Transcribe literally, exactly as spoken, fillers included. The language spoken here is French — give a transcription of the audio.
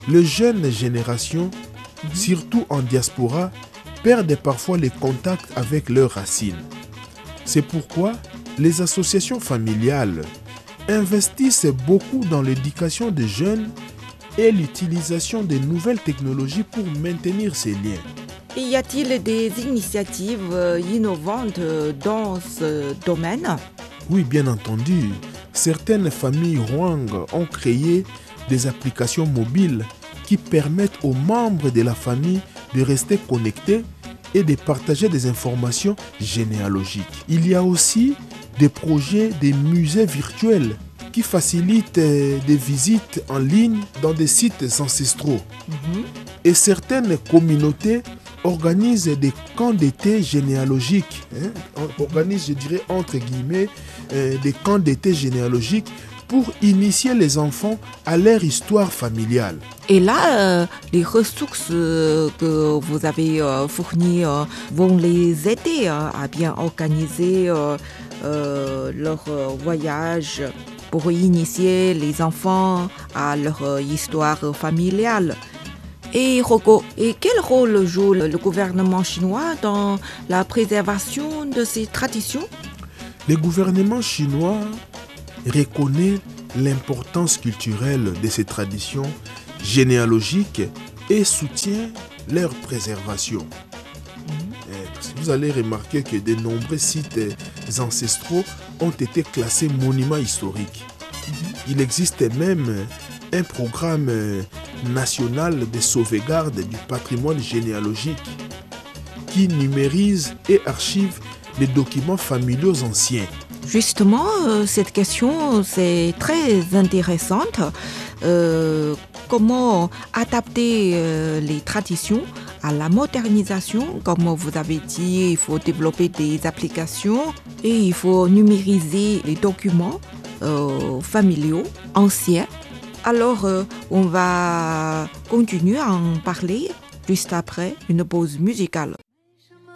Les jeunes générations, mmh. surtout en diaspora, perdent parfois les contacts avec leurs racines. C'est pourquoi les associations familiales investissent beaucoup dans l'éducation des jeunes et l'utilisation de nouvelles technologies pour maintenir ces liens. Et y a-t-il des initiatives innovantes dans ce domaine? Oui, bien entendu. Certaines familles Hwang ont créé des applications mobiles qui permettent aux membres de la famille de rester connectés et de partager des informations généalogiques. Il y a aussi des projets de musées virtuels qui facilitent des visites en ligne dans des sites ancestraux. Mmh. Et certaines communautés organisent des camps d'été généalogiques, hein, organisent, je dirais, entre guillemets, euh, des camps d'été généalogiques pour initier les enfants à leur histoire familiale. Et là, euh, les ressources euh, que vous avez euh, fournies euh, vont les aider euh, à bien organiser euh, euh, leur euh, voyage pour initier les enfants à leur euh, histoire familiale. Et Rocco, et quel rôle joue le gouvernement chinois dans la préservation de ces traditions? Le gouvernement chinois reconnaît l'importance culturelle de ces traditions généalogiques et soutient leur préservation. Mmh. Vous allez remarquer que de nombreux sites ancestraux ont été classés monuments historiques. Mmh. Il existe même un programme national de sauvegarde du patrimoine généalogique qui numérise et archive les documents familiaux anciens. Justement, euh, cette question, c'est très intéressante. Euh, comment adapter euh, les traditions à la modernisation? Comme vous avez dit, il faut développer des applications et il faut numériser les documents euh, familiaux anciens. Alors, euh, on va continuer à en parler juste après une pause musicale.